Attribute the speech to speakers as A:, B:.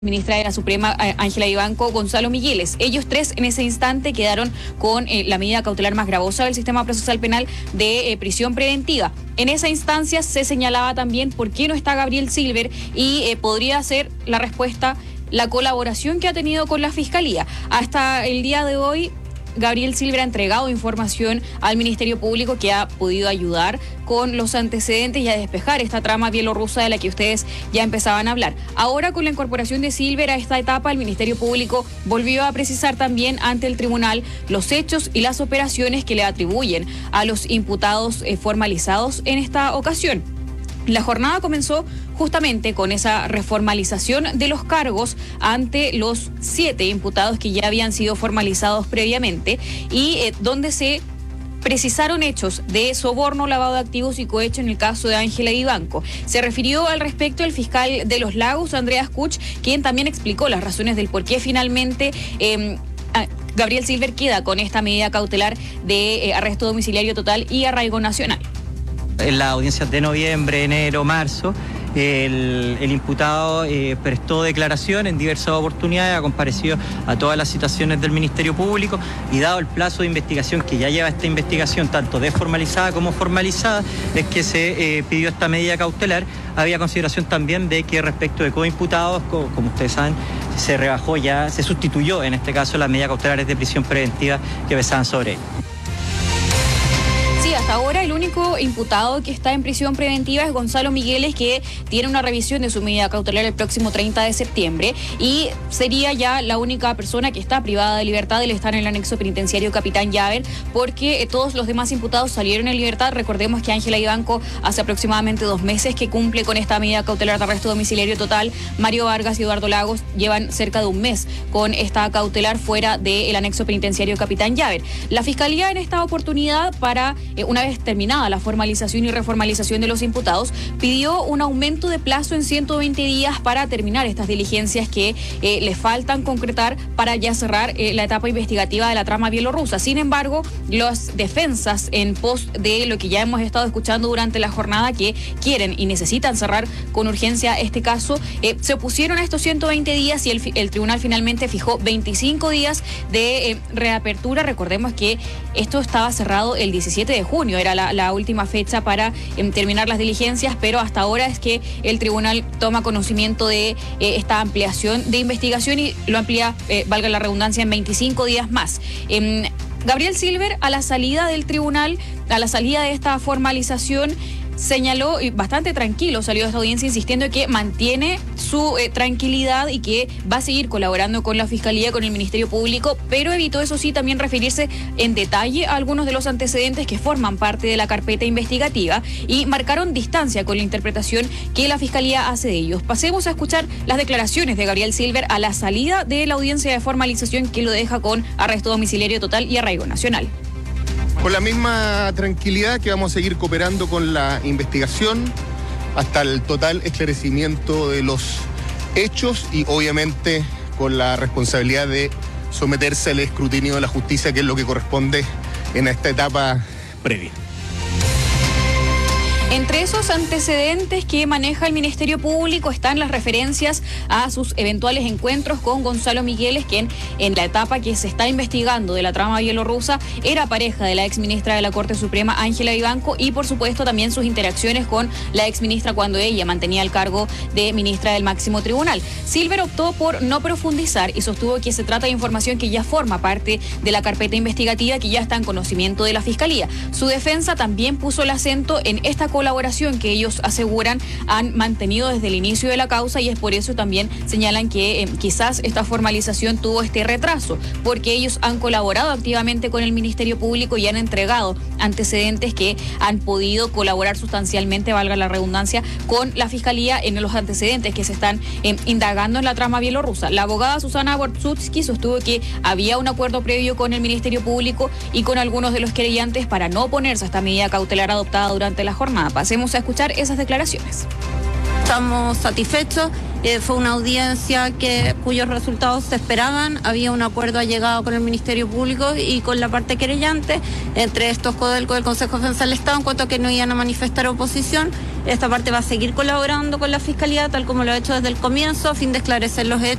A: Ministra de la Suprema, Ángela Vivanco, Gonzalo Migueles. Ellos tres en ese instante quedaron con la medida cautelar más gravosa del sistema procesal penal de prisión preventiva. En esa instancia se señalaba también por qué no está Gabriel Silver y podría ser la respuesta la colaboración que ha tenido con la Fiscalía. Hasta el día de hoy, Gabriel Silver ha entregado información al Ministerio Público que ha podido ayudar con los antecedentes y a despejar esta trama bielorrusa de la que ustedes ya empezaban a hablar. Ahora, con la incorporación de Silver a esta etapa, el Ministerio Público volvió a precisar también ante el tribunal los hechos y las operaciones que le atribuyen a los imputados formalizados en esta ocasión. La jornada comenzó justamente con esa reformalización de los cargos ante los 7 imputados que ya habían sido formalizados previamente y donde se precisaron hechos de soborno, lavado de activos y cohecho en el caso de Ángela Vivanco. Se refirió al respecto el fiscal de Los Lagos, Andreas Kuch, quien también explicó las razones del por qué finalmente Gabriel Silver queda con esta medida cautelar de arresto domiciliario total y arraigo nacional.
B: En las audiencias de noviembre, enero, marzo, el imputado prestó declaración en diversas oportunidades, ha comparecido a todas las citaciones del Ministerio Público y dado el plazo de investigación que ya lleva esta investigación, tanto desformalizada como formalizada, es que se pidió esta medida cautelar. Había consideración también de que respecto de coimputados, como ustedes saben, se rebajó ya, se sustituyó en este caso las medidas cautelares de prisión preventiva que pesaban sobre él.
A: Sí, hasta ahora el único imputado que está en prisión preventiva es Gonzalo Migueles, que tiene una revisión de su medida cautelar el próximo 30 de septiembre y sería ya la única persona que está privada de libertad. Él está en el anexo penitenciario Capitán Llaver, porque todos los demás imputados salieron en libertad. Recordemos que Ángela Vivanco hace aproximadamente 2 meses que cumple con esta medida cautelar de arresto domiciliario total. Mario Vargas y Eduardo Lagos llevan cerca de un mes con esta cautelar fuera del anexo penitenciario Capitán Llaver. La Fiscalía en esta oportunidad, para una vez terminada la formalización y reformalización de los imputados, pidió un aumento de plazo en 120 días para terminar estas diligencias que le faltan concretar para ya cerrar la etapa investigativa de la trama bielorrusa. Sin embargo, las defensas en pos de lo que ya hemos estado escuchando durante la jornada, que quieren y necesitan cerrar con urgencia este caso, se opusieron a estos 120 días y el tribunal finalmente fijó 25 días de reapertura. Recordemos que esto estaba cerrado el 17 de junio, era la última fecha para terminar las diligencias, pero hasta ahora es que el tribunal toma conocimiento de esta ampliación de investigación y lo amplía, valga la redundancia, en 25 días más. Gabriel Silver, a la salida del tribunal, a la salida de esta formalización, señaló, y bastante tranquilo salió de esta audiencia, insistiendo en que mantiene su tranquilidad y que va a seguir colaborando con la Fiscalía, con el Ministerio Público, pero evitó, eso sí, también referirse en detalle a algunos de los antecedentes que forman parte de la carpeta investigativa y marcaron distancia con la interpretación que la Fiscalía hace de ellos. Pasemos a escuchar las declaraciones de Gabriel Silver a la salida de la audiencia de formalización, que lo deja con arresto domiciliario total y arraigo nacional.
C: Con la misma tranquilidad que vamos a seguir cooperando con la investigación hasta el total esclarecimiento de los hechos y obviamente con la responsabilidad de someterse al escrutinio de la justicia, que es lo que corresponde en esta etapa previa.
A: Entre esos antecedentes que maneja el Ministerio Público están las referencias a sus eventuales encuentros con Gonzalo Migueles, quien en la etapa que se está investigando de la trama bielorrusa era pareja de la exministra de la Corte Suprema, Ángela Vivanco, y por supuesto también sus interacciones con la exministra cuando ella mantenía el cargo de ministra del máximo tribunal. Silver optó por no profundizar y sostuvo que se trata de información que ya forma parte de la carpeta investigativa, que ya está en conocimiento de la Fiscalía. Su defensa también puso el acento en esta colaboración que ellos aseguran han mantenido desde el inicio de la causa, y es por eso también señalan que quizás esta formalización tuvo este retraso, porque ellos han colaborado activamente con el Ministerio Público y han entregado antecedentes que han podido colaborar sustancialmente, valga la redundancia, con la Fiscalía en los antecedentes que se están indagando en la trama bielorrusa. La abogada Susana Bortsutsky sostuvo que había un acuerdo previo con el Ministerio Público y con algunos de los querellantes para no oponerse a esta medida cautelar adoptada durante la jornada. Pasemos a escuchar esas declaraciones.
D: Estamos satisfechos, fue una audiencia cuyos resultados se esperaban, había un acuerdo allegado con el Ministerio Público y con la parte querellante, entre estos Codelco del Consejo de Defensa del Estado, en cuanto a que no iban a manifestar oposición, Esta parte va a seguir colaborando con la Fiscalía, tal como lo ha hecho desde el comienzo, a fin de esclarecer los hechos